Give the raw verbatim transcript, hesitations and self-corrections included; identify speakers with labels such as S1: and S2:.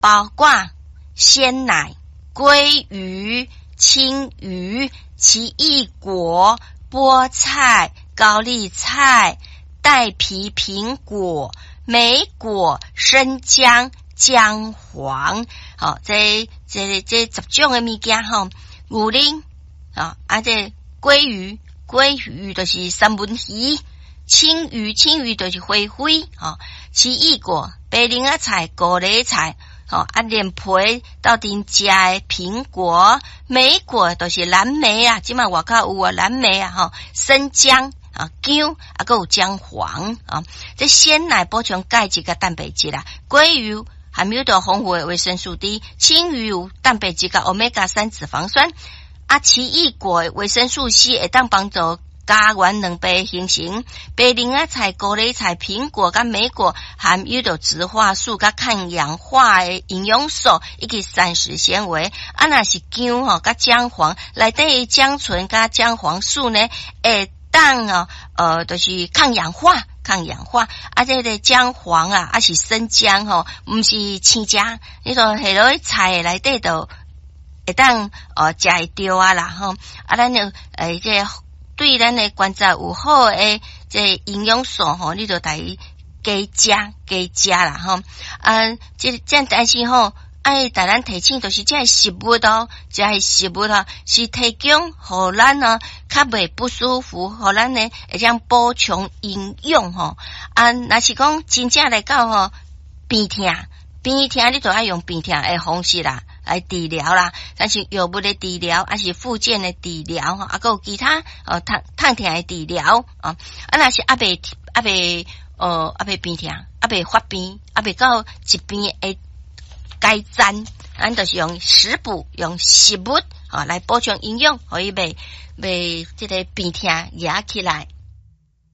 S1: 包括鲜奶、鲑鱼、青鱼、奇异果、菠菜、高丽菜、带皮苹果、莓果、生姜、姜黄。好，这这这十种的物件吼，牛奶啊，啊这鲑鱼，鲑鱼就是三文鱼，青鱼，青鱼就是花灰啊，奇异果、白灵仔菜、高丽菜。哦，啊，连皮到顶食的苹果、莓果都是蓝莓啊，即卖外口有啊蓝莓啊，吼，生姜啊、姜啊，还有姜黄啊。这鲜奶补充钙质甲蛋白质啦，鲑鱼含有着丰富的维生素 D， 青鱼有蛋白质甲 欧米伽三 脂肪酸，啊，奇异果维生素 C 会当帮助家园两倍形成，白灵仔菜、高丽菜、苹果甲莓果含有着植化素甲抗氧化的营养素以及膳食纤维。啊，若是姜吼甲姜黄内底姜醇甲姜黄素呢，会当哦呃，就是抗氧化。抗氧化啊，这个姜黄啊，啊是生姜吼，毋是青姜，你说下落菜内底都会当呃食会着啊啦吼。啊，咱就诶这个。对咱的观察有好诶，这营养素吼，你就得加加加加啦吼。啊，这这样但是吼，爱带咱提醒就是这食物哦，这食物哦，是提供互咱呢较袂不舒服，互咱呢会这样补充营养吼。啊，若是讲真正来讲吼，病痛病痛你就爱用病痛诶方式啦。来治疗啦，但是药物的治疗，还是复健的治疗，啊，还有其他呃痛痛痛的治疗啊，啊，若是阿袂阿袂呃阿袂病痛，阿袂发病，阿袂到疾病的改善，咱就是用食补，用食物啊来补充营养，可以袂袂这个病痛压起来。